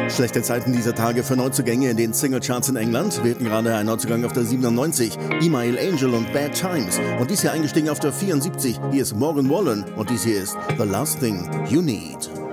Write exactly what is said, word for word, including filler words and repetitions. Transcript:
Schlechte Zeiten dieser Tage für Neuzugänge in den Singlecharts in England. Wir hatten gerade einen Neuzugang auf der siebenundneunzig, Email Angel und Bad Times. Und dies hier eingestiegen auf der vierundsiebzig. Hier ist Morgan Wallen und dies hier ist The Last Thing You Need.